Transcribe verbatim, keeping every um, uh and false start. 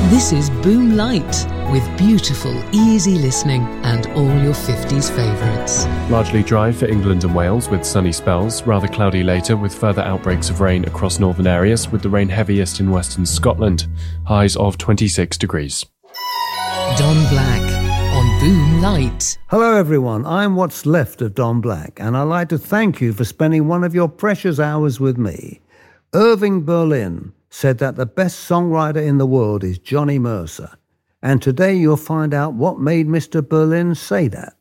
This is Boom Light, with beautiful, easy listening and all your fifties favourites. Largely dry for England and Wales with sunny spells, rather cloudy later with further outbreaks of rain across northern areas, with the rain heaviest in western Scotland. Highs of twenty-six degrees. Don Black on Boom Light. Hello everyone, I'm what's left of Don Black, and I'd like to thank you for spending one of your precious hours with me. Irving Berlin said that the best songwriter in the world is Johnny Mercer. And today you'll find out what made Mister Berlin say that.